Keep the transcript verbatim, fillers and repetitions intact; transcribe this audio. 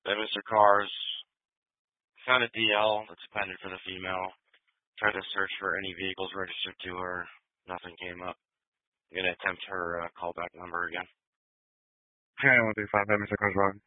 Then Mister Cars found a D L that's appended for the female. Tried to search for any vehicles registered to her. Nothing came up. I'm going to attempt her uh, callback number again. Hey, one three five, Mister Cars Road.